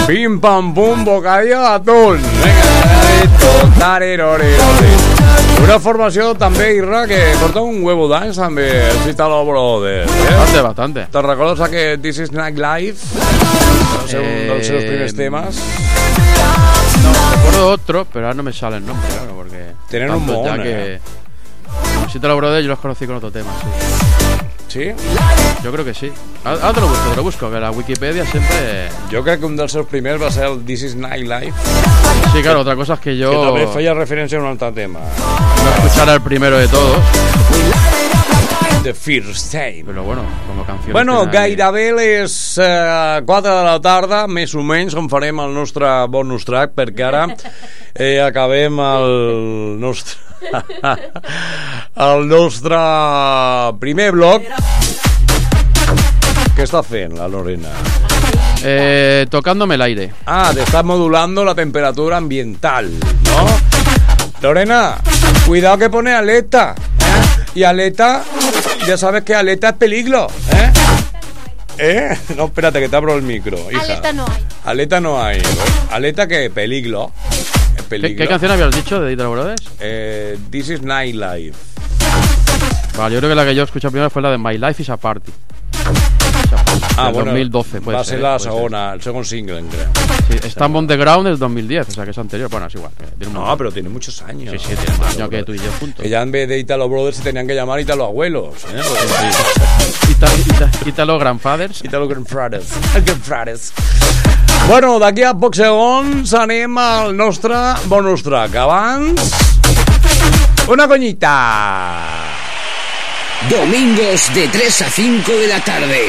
Pim pam pum, bocadillo d'atún. Una formació també, Irra, que porta un huevo d'anys també, el Italo Brothers. Bastante. ¿Te recuerdas aquest This is Nightlife? Va ser un dels seus primers temes. No, recuerdo otro, pero ahora no me sale el nombre, claro, porque... Tienen un montón, que... Si te lo Brothers yo los conocí con otro tema, sí. Sí? Yo creo que sí. Ahora te lo busco, que la Wikipedia siempre... Jo crec que un dels seus primers va ser el This is Nightlife. Sí, claro, otra cosa es que yo... Que també feia referència a un altre tema. No escuchara el primero de todos. The First Time. Però bueno, como canción... Bueno, gairebé les 4 de la tarda, més o menys, on farem el nostre bonus track, perquè ara acabem el nostre... el nostre primer bloc. Què està fent la Lorena? Tocándome el aire. Ah, te está modulando la temperatura ambiental, ¿no? Lorena, cuidado que pone aleta, ¿eh? Y aleta, ya sabes que aleta es peligro, ¿eh? ¿Eh? No, espérate, que te abro el micro, hija. Aleta no hay. Aleta no hay. ¿Aleta qué? Peligro. ¿Qué canción habías dicho de Italo Brothers? This is Nightlife. Vale, yo creo que la que yo escuché primero fue la de My Life is a Party. Ah, bueno, 2012 va a ser la segona, el segundo single, creo. Sí, Stamp on the Ground es 2010, o sea que es anterior. Bueno, es igual. No, pero tiene muchos años. Sí, tiene más años que tú y yo juntos. Que ya en vez de Italo Brothers se tenían que llamar Italo Abuelos, ¿eh? Italo Grandfathers. Italo Grandfathers. Bueno, d'aquí a pocs segons anem al nostre bonus track. Abans, una coñita. Domingos de 3 a 5 de la tarde.